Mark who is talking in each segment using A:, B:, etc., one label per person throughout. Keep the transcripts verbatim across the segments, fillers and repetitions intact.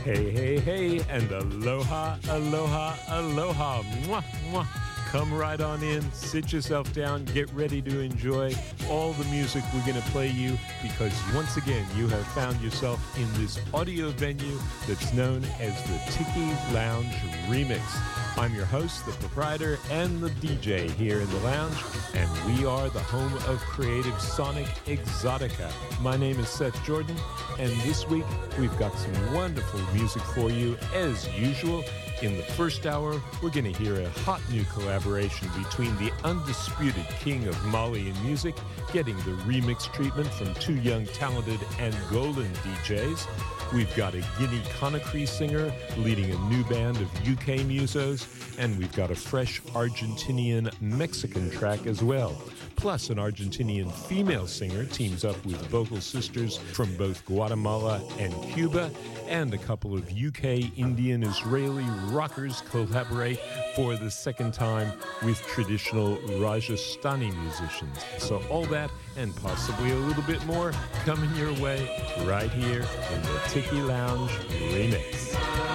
A: Hey, hey, hey, and aloha, aloha, aloha. Mwah, mwah. Come right on in, sit yourself down, get ready to enjoy all the music we're going to play you, because once again, you have found yourself in this audio venue that's known as the Tiki Lounge Remix. I'm your host, the proprietor, and the D J here in the lounge, and we are the home of creative Sonic Exotica. My name is Seth Jordan, and this week we've got some wonderful music for you as usual. In the first hour, we're going to hear a hot new collaboration between the undisputed king of Mali in music, getting the remix treatment from two young talented Angolan D Js. We've got a Guinea-Conakry singer leading a new band of U K musos, and we've got a fresh Argentinian Mexican track as well. Plus, an Argentinian female singer teams up with vocal sisters from both Guatemala and Cuba, and a couple of U K, Indian, Israeli rockers collaborate for the second time with traditional Rajasthani musicians. So all that and possibly a little bit more coming your way right here in the Tiki Lounge Remix.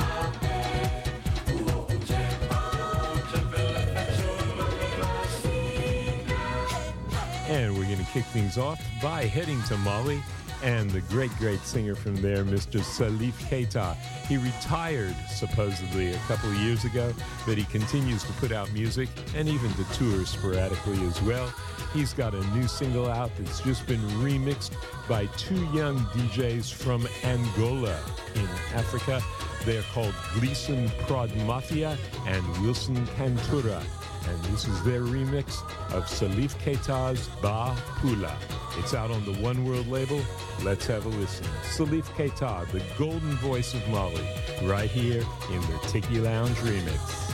A: And we're going to kick things off by heading to Mali and the great, great singer from there, Mister Salif Keita. He retired, supposedly, a couple of years ago, but he continues to put out music and even to tour sporadically as well. He's got a new single out that's just been remixed by two young D Js from Angola in Africa. They're called Gleason Prod Mafia and Wilson Cantura. And this is their remix of Salif Keita's Ba Pula. It's out on the One World label. Let's have a listen. Salif Keita, the golden voice of Mali, right here in the Tiki Lounge Remix.